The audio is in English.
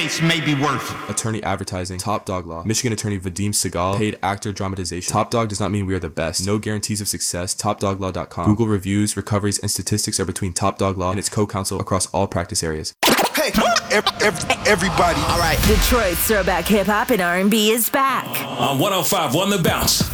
case may be worth it. Attorney advertising. Top Dog Law. Michigan attorney Vadim Segal. Paid actor dramatization. Top Dog does not mean we are the best. No guarantees of success. TopDogLaw.com. Google reviews, recoveries, and statistics are between Top Dog Law and its co-counsel across all practice areas. Hey, everybody. All right. Detroit's throwback hip hop and R&B is back. On 105 on The Bounce.